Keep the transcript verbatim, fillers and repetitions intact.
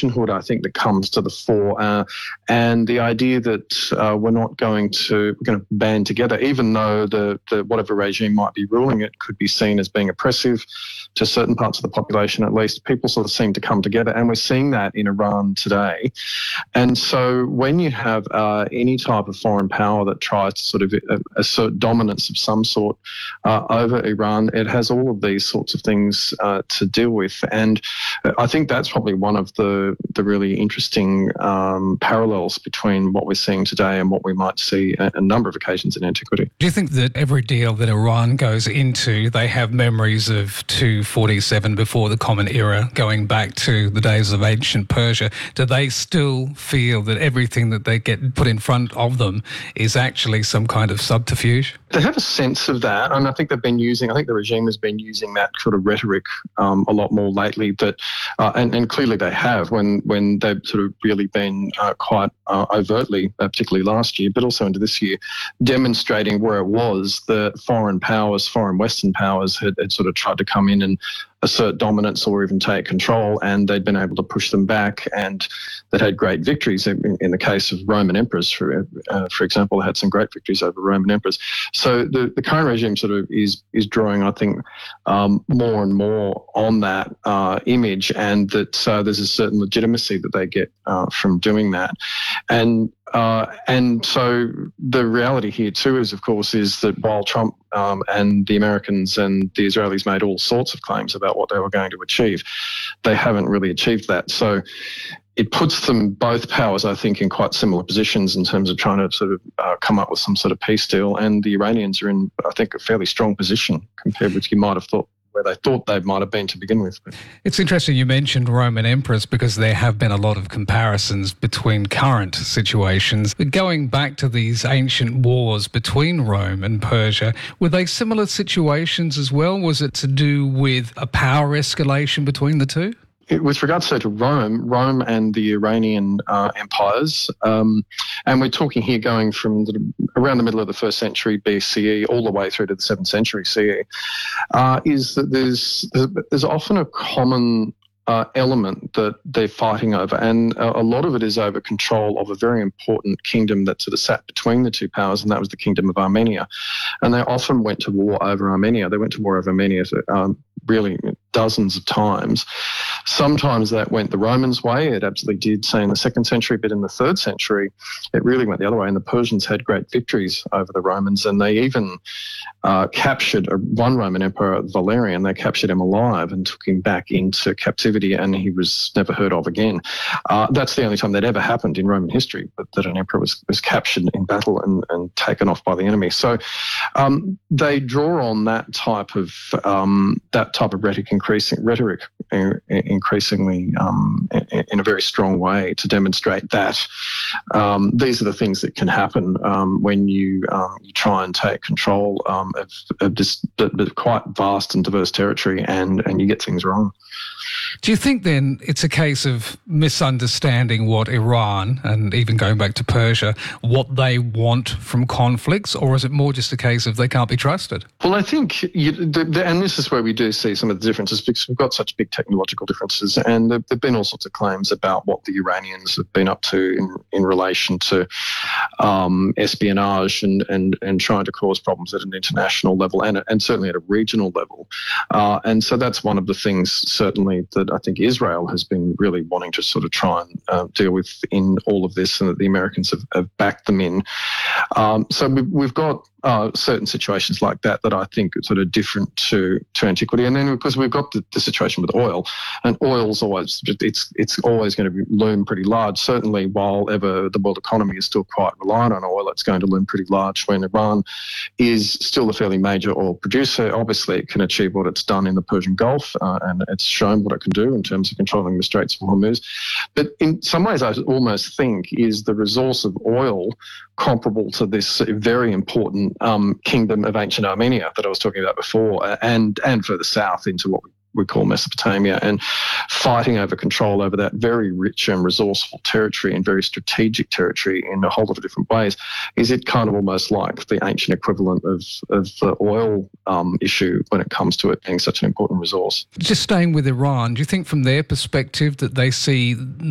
nationhood, I think, that comes to the fore, uh, and the idea that uh, we're not going to we're going to band together, even though the, the whatever regime might be ruling it could be seen as being oppressive to certain parts of the population. At least people sort of seem to come together, and we're seeing that in Iran today. And so when you have uh, any type of foreign power that tries to sort of uh, assert dominance of some sort uh, over Iran, it has all of these sorts of things uh, to deal with. And I think that's probably one of the, the really interesting um, parallels between what we're seeing today and what we might see a, a number of occasions in antiquity. Do you think that every deal that Iran goes into, they have memories of two forty-seven before the Common Era, going back to the days of ancient Persia? Do they still feel that everything that they get put in front of them is actually some kind of subterfuge? They have a sense of that, and I think they've been using, I think the regime has been using that sort of rhetoric um, a lot more lately, that, uh, and, and clearly they have, when, when they've sort of really been uh, quite uh, overtly, uh, particularly last year, but also into this year, demonstrating where it was that foreign powers, foreign Western powers had, had sort of tried to come in and assert dominance or even take control, and they'd been able to push them back, and they'd had great victories. In, in the case of Roman emperors, for, uh, for example, they had some great victories over Roman emperors. So the, the current regime sort of is is drawing, I think, um, more and more on that uh, image, and that uh, there's a certain legitimacy that they get uh, from doing that. And Uh, and so the reality here too is, of course, is that while Trump um, and the Americans and the Israelis made all sorts of claims about what they were going to achieve, they haven't really achieved that. So it puts them, both powers, I think, in quite similar positions in terms of trying to sort of uh, come up with some sort of peace deal. And the Iranians are in, I think, a fairly strong position compared with you might have thought, where they thought they might have been to begin with. It's interesting you mentioned Roman emperors, because there have been a lot of comparisons between current situations. But going back to these ancient wars between Rome and Persia, were they similar situations as well? Was it to do with a power escalation between the two? With regards to Rome, Rome and the Iranian uh, empires, um, and we're talking here going from the, around the middle of the first century B C E all the way through to the seventh century C E, uh, is that there's there's often a common uh, element that they're fighting over, and a, a lot of it is over control of a very important kingdom that sort of sat between the two powers, and that was the Kingdom of Armenia. And they often went to war over Armenia. They went to war over Armenia um, really dozens of times. Sometimes that went the Romans' way. It absolutely did, say, in the second century, but in the third century, it really went the other way. And the Persians had great victories over the Romans, and they even uh, captured a, one Roman emperor, Valerian. They captured him alive and took him back into captivity, and he was never heard of again. Uh, that's the only time that ever happened in Roman history, but that an emperor was, was captured in battle and, and taken off by the enemy. So um, they draw on that type of um, that type of rhetoric, increasing rhetoric, uh, increasingly um, in a very strong way to demonstrate that um, these are the things that can happen um, when you um, you try and take control um, of, of this quite vast and diverse territory, and, and you get things wrong. Do you think then it's a case of misunderstanding what Iran, and even going back to Persia, what they want from conflicts, or is it more just a case of they can't be trusted? Well, I think, you, the, the, and this is where we do see some of the differences, because we've got such big technological differences, and there have been all sorts of claims about what the Iranians have been up to in, in relation to um, espionage and, and, and trying to cause problems at an international level, and, and certainly at a regional level. Uh, and so that's one of the things, certainly, that I think Israel has been really wanting to sort of try and uh, deal with in all of this, and that the Americans have, have backed them in. Um, so we, we've got uh, certain situations like that that I think are sort of different to, to antiquity. And then, of course, we've got the, the situation with oil, and oil's always it's it's always going to be, loom pretty large. Certainly, while ever the world economy is still quite reliant on oil, it's going to loom pretty large. When Iran is still a fairly major oil producer, obviously it can achieve what it's done in the Persian Gulf, uh, and it's shown what it can do in terms of controlling the Straits of Hormuz. But in some ways, I almost think is the resource of oil comparable to this very important um, kingdom of ancient Armenia that I was talking about before, and and further south into what we we call Mesopotamia, and fighting over control over that very rich and resourceful territory and very strategic territory in a whole lot of different ways. Is it kind of almost like the ancient equivalent of, of the oil um, issue when it comes to it being such an important resource? Just staying with Iran, do you think from their perspective that they see